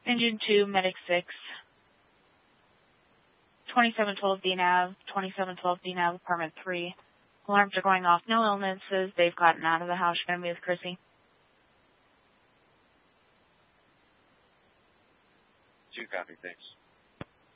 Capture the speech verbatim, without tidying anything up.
Engine two, Medic six. twenty-seven twelve D NAV, twenty-seven twelve D NAV, Apartment three. Alarms are going off. No illnesses. They've gotten out of the house. You're going to be with Chrissy. Two copy, thanks.